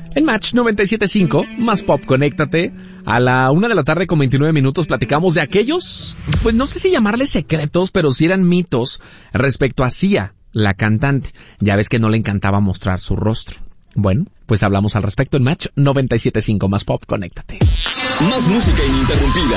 En Match 97.5, más pop, conéctate. A la 1:29 platicamos de aquellos, pues no sé si llamarles secretos, pero sí eran mitos respecto a Sia, la cantante. Ya ves que no le encantaba mostrar su rostro. Bueno, pues hablamos al respecto en Match 97.5, más pop, conéctate. Más música ininterrumpida.